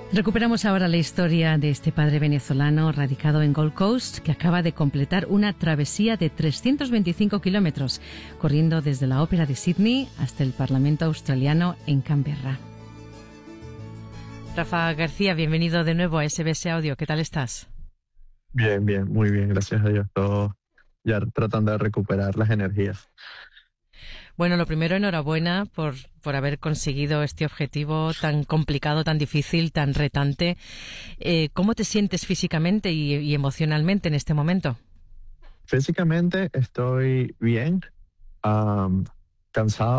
Recuperamos ahora la historia de este padre venezolano radicado en Gold Coast que acaba de completar una travesía de 325 kilómetros, corriendo desde la Ópera de Sydney hasta el Parlamento australiano en Canberra. Rafa García, bienvenido de nuevo a SBS Audio. ¿Qué tal estás? Bien, bien, muy bien, gracias a Dios. Todo ya tratando de recuperar las energías. Bueno, lo primero, enhorabuena por haber conseguido este objetivo tan complicado, tan difícil, tan retante. ¿Cómo te sientes físicamente y emocionalmente en este momento? Físicamente estoy bien, cansado.